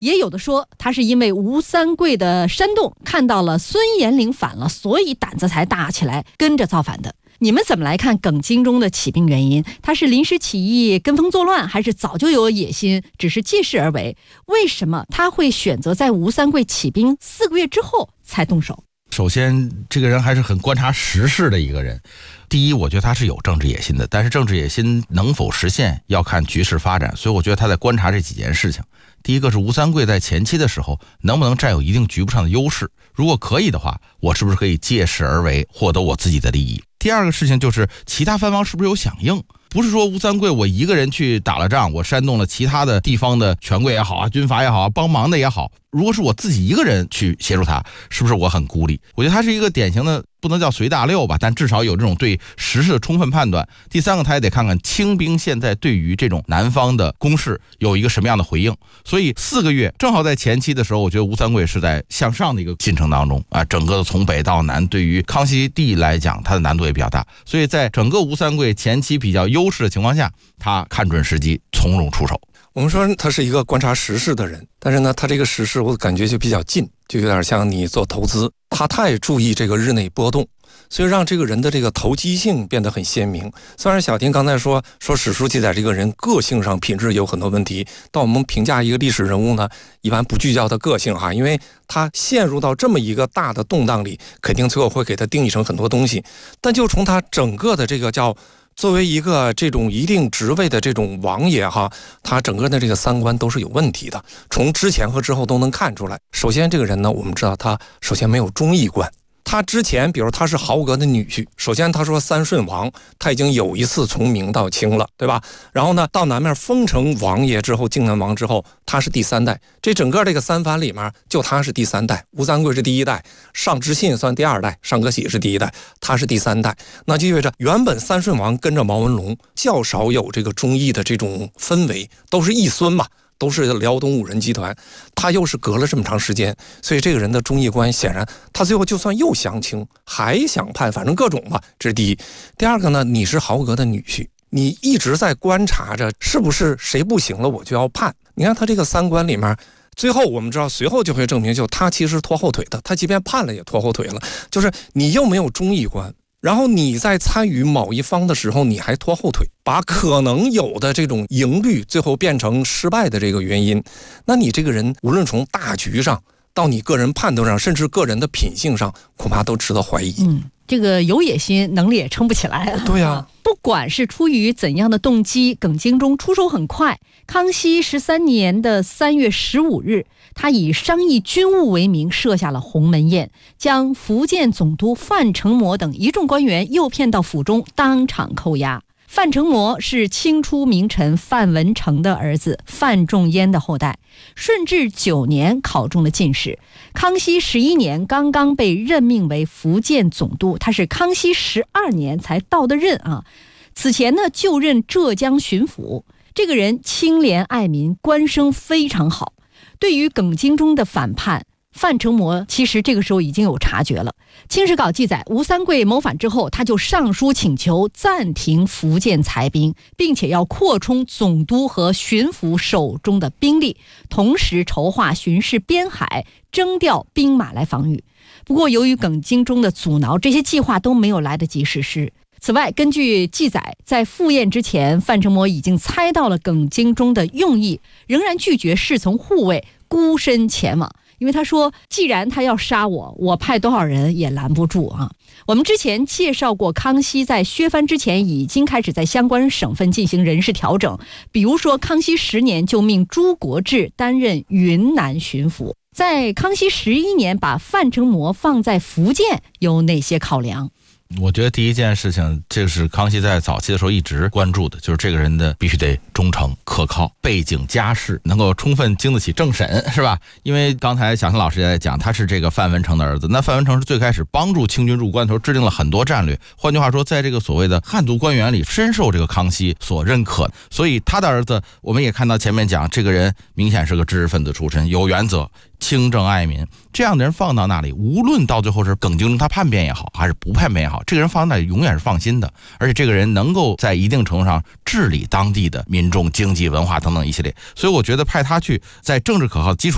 也有的说他是因为吴三桂的煽动看到了孙延龄反了，所以胆子才大起来跟着造反的。你们怎么来看耿精忠的起兵原因？他是临时起意跟风作乱，还是早就有野心只是借势而为？为什么他会选择在吴三桂起兵4个月之后才动手？ 首先这个人还是很观察时事的一个人。第一，我觉得他是有政治野心的，但是政治野心能否实现要看局势发展，所以我觉得他在观察这几件事情。第一个是吴三桂在前期的时候能不能占有一定局部上的优势，如果可以的话，我是不是可以借势而为，获得我自己的利益。第二个事情就是其他藩王是不是有响应，不是说吴三桂我一个人去打了仗，我煽动了其他的地方的权贵也好啊，军阀也好啊，帮忙的也好，如果是我自己一个人去协助他，是不是我很孤立？我觉得他是一个典型的，不能叫随大溜吧，但至少有这种对时事的充分判断。第三个，他也得看看清兵现在对于这种南方的攻势有一个什么样的回应。所以4个月正好在前期的时候，我觉得吴三桂是在向上的一个进程当中啊，整个的从北到南，对于康熙帝来讲，他的难度也比较大。所以在整个吴三桂前期比较优势的情况下，他看准时机，从容出手。 我们说他是一个观察时事的人，但是呢，他这个时事我感觉就比较近，就有点像你做投资，他太注意这个日内波动，所以让这个人的这个投机性变得很鲜明。虽然小婷刚才说史书记载这个人个性上品质有很多问题，但我们评价一个历史人物呢，一般不聚焦他个性哈，因为他陷入到这么一个大的动荡里，肯定最后会给他定义成很多东西。但就从他整个的这个叫作为一个这种一定职位的这种王爷哈，他整个的这个三观都是有问题的，从之前和之后都能看出来。首先这个人呢，我们知道他首先没有忠义观。他之前比如他是豪格的女婿，首先他说三顺王他已经有一次从明到清了，对吧？然后呢到南面封成王爷之后，靖难王之后，他是第3代，这整个这个三藩里面就他是第3代，吴三桂是第1代，尚之信算第2代，尚可喜是第1代，他是第3代。那就意味着原本三顺王跟着毛文龙较少有这个忠义的这种氛围，都是义孙嘛，都是辽东五人集团，他又是隔了这么长时间，所以这个人的忠义观显然他最后就算又降清还想叛，反正各种吧，这是第一。第二个呢，你是豪格的女婿，你一直在观察着是不是谁不行了我就要叛。你看他这个三观里面，最后我们知道随后就会证明，就他其实拖后腿的，他即便叛了也拖后腿了，就是你又没有忠义观，然后你在参与某一方的时候你还拖后腿，把可能有的这种赢率最后变成失败的这个原因，那你这个人无论从大局上到你个人判断上，甚至个人的品性上，恐怕都值得怀疑。 这个有野心，能力也撑不起来了。 对呀， 不管是出于怎样的动机，耿精忠出手很快。康熙13年的3月15日，他以商议军务为名设下了鸿门宴，将福建总督范承模等一众官员诱骗到府中，当场扣押。范承模是清初名臣范文成的儿子，范仲淹的后代。顺治9年考中了进士，康熙11年刚刚被任命为福建总督，他是康熙12年才到的任啊。此前呢就任浙江巡抚。这个人清廉爱民，官声非常好。对于耿精忠的反叛，范承模其实这个时候已经有察觉了。清史稿记载，吴三桂谋反之后，他就上书请求暂停福建裁兵，并且要扩充总督和巡抚手中的兵力，同时筹划巡视边海，征调兵马来防御。不过由于耿精忠的阻挠，这些计划都没有来得及实施。此外，根据记载，在赴宴之前，范承模已经猜到了耿精忠的用意，仍然拒绝侍从护卫，孤身前往。因为他说，既然他要杀我，我派多少人也拦不住啊。我们之前介绍过，康熙在削藩之前已经开始在相关省份进行人事调整，比如说康熙10年就命朱国治担任云南巡抚。在康熙11年把范承模放在福建，有哪些考量？ 我觉得第一件事情，这是康熙在早期的时候一直关注的，就是这个人的必须得忠诚可靠，背景家世能够充分经得起政审，是吧？因为刚才小婷老师也在讲，他是这个范文成的儿子，那范文成是最开始帮助清军入关的时候制定了很多战略，换句话说，在这个所谓的汉族官员里深受这个康熙所认可，所以他的儿子我们也看到前面讲，这个人明显是个知识分子出身，有原则，清正爱民，这样的人放到那里，无论到最后是耿精忠他叛变也好，还是不叛变也好，这个人放到那里永远是放心的，而且这个人能够在一定程度上治理当地的民众、经济、文化等等一系列，所以我觉得派他去在政治可靠的基础